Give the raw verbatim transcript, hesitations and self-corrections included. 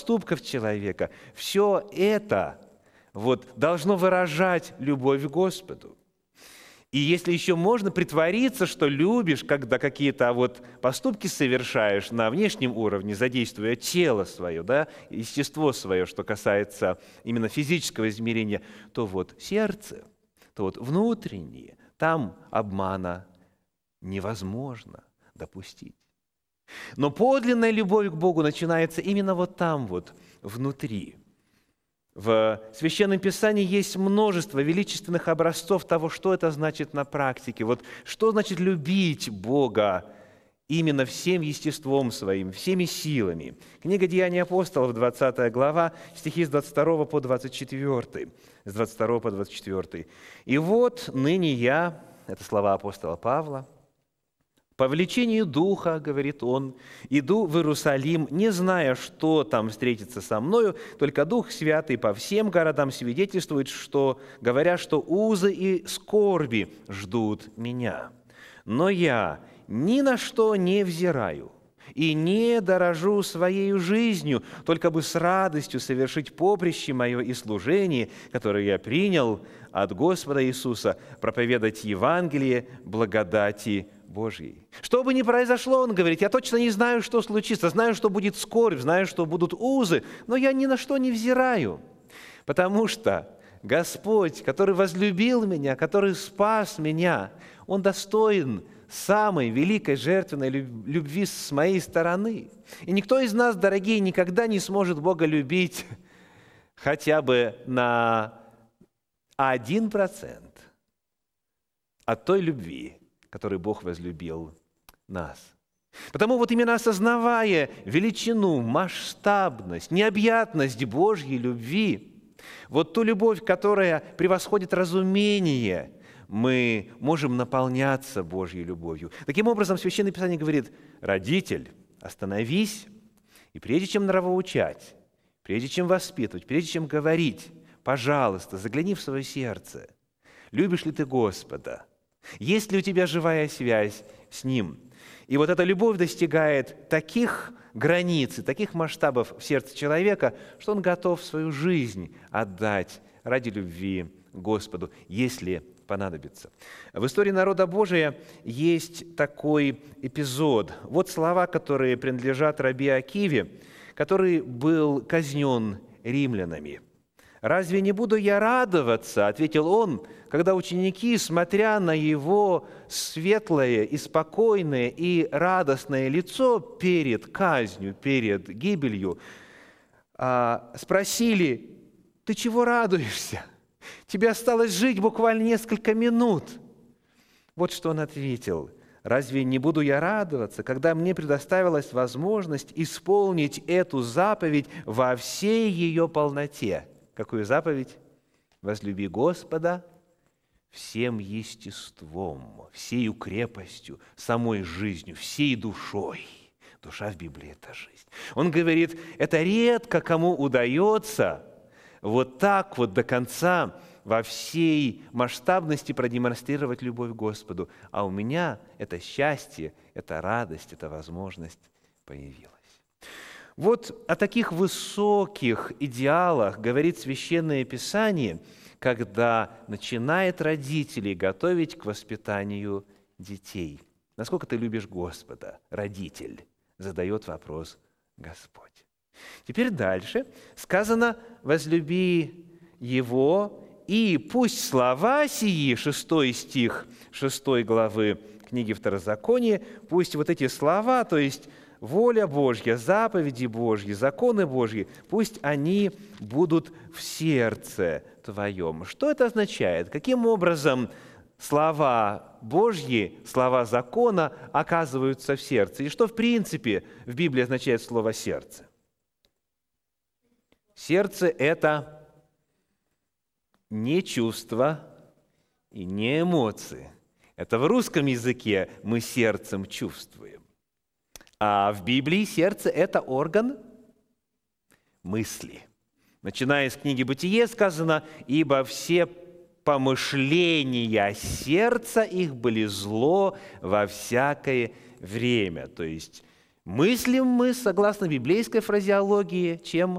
поступков человека, все это вот должно выражать любовь к Господу. И если еще можно притвориться, что любишь, когда какие-то вот поступки совершаешь на внешнем уровне, задействуя тело свое, да, естество свое, что касается именно физического измерения, то вот сердце, то вот внутреннее, там обмана невозможно допустить. Но подлинная любовь к Богу начинается именно вот там вот, внутри. В Священном Писании есть множество величественных образцов того, что это значит на практике. Вот что значит любить Бога именно всем естеством своим, всеми силами. Книга «Деяния апостолов», двадцатая глава, стихи с двадцать второго по двадцать четвёртый. С двадцать второго по двадцать четвёртый. «И вот ныне я», это слова апостола Павла, «по влечению Духа, — говорит он, — иду в Иерусалим, не зная, что там встретится со мною, только Дух Святый по всем городам свидетельствует, что, говоря, что узы и скорби ждут меня. Но я ни на что не взираю и не дорожу своей жизнью, только бы с радостью совершить поприще мое и служение, которое я принял от Господа Иисуса, проповедать Евангелие благодати Божьей». Что бы ни произошло, он говорит, я точно не знаю, что случится, знаю, что будет скорбь, знаю, что будут узы, но я ни на что не взираю, потому что Господь, который возлюбил меня, который спас меня, Он достоин самой великой жертвенной любви с моей стороны. И никто из нас, дорогие, никогда не сможет Бога любить хотя бы на один процент от той любви, которой Бог возлюбил нас. Потому вот именно осознавая величину, масштабность, необъятность Божьей любви, вот ту любовь, которая превосходит разумение, мы можем наполняться Божьей любовью. Таким образом, Священное Писание говорит, родитель, остановись, и прежде чем нравоучать, прежде чем воспитывать, прежде чем говорить, пожалуйста, загляни в свое сердце. Любишь ли ты Господа? Есть ли у тебя живая связь с Ним? И вот эта любовь достигает таких границ и таких масштабов в сердце человека, что он готов свою жизнь отдать ради любви к Господу, если понадобится. В истории народа Божия есть такой эпизод. Вот слова, которые принадлежат раби Акиве, который был казнен римлянами. «Разве не буду я радоваться, — ответил он, — когда ученики, смотря на его светлое и спокойное и радостное лицо перед казнью, перед гибелью, спросили, ты чего радуешься? Тебе осталось жить буквально несколько минут». Вот что он ответил. «Разве не буду я радоваться, когда мне предоставилась возможность исполнить эту заповедь во всей ее полноте?» Какую заповедь? «Возлюби Господа всем естеством, всею крепостью, самой жизнью, всей душой». Душа в Библии – это жизнь. Он говорит, это редко кому удается вот так вот до конца во всей масштабности продемонстрировать любовь к Господу. А у меня это счастье, это радость, эта возможность появилась. Вот о таких высоких идеалах говорит Священное Писание, когда начинает родителей готовить к воспитанию детей. Насколько ты любишь Господа, родитель? Задает вопрос Господь. Теперь дальше сказано «возлюби Его, и пусть слова сии», шестой стих шестой главы книги Второзакония, пусть вот эти слова, то есть воля Божья, заповеди Божьи, законы Божьи, пусть они будут в сердце твоем. Что это означает? Каким образом слова Божьи, слова закона оказываются в сердце? И что, в принципе, в Библии означает слово «сердце»? Сердце – это не чувства и не эмоции. Это в русском языке мы сердцем чувствуем. А в Библии сердце – это орган мысли. Начиная с книги «Бытие» сказано, «Ибо все помышления сердца их были зло во всякое время». То есть мыслим мы, согласно библейской фразеологии, чем